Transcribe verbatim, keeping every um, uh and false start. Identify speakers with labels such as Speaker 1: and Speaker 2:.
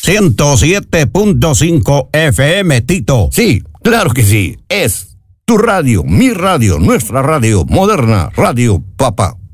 Speaker 1: ciento siete punto cinco F M, Tito.
Speaker 2: Sí, claro que sí. Es tu radio, mi radio, nuestra radio, Moderna Radio Papá.